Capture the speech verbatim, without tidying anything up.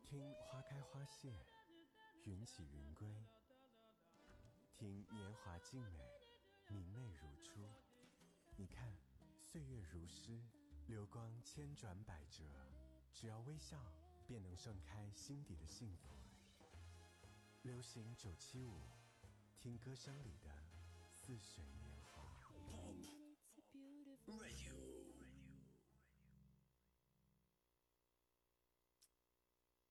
听花开花谢，云起云归，听年华静美，明媚如初。你看，岁月如诗，流光千转百折，只要微笑，便能盛开心底的幸福。流行九七五，听歌声里的似水